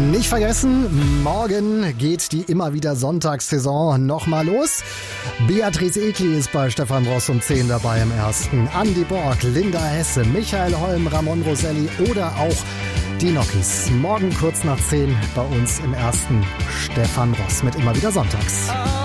Nicht vergessen, morgen geht die immer wieder Sonntagssaison nochmal los. Beatrice Egli ist bei Stefan Ross um 10 dabei im ersten. Andi Borg, Linda Hesse, Michael Holm, Ramon Roselli oder auch die Nokis. Morgen kurz nach 10 bei uns im ersten Stefan Ross mit immer wieder Sonntags.